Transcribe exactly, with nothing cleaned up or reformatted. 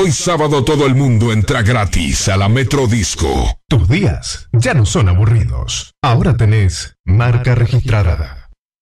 Hoy sábado todo el mundo entra gratis a la Metro Disco. Tus días ya no son aburridos. Ahora tenés marca registrada.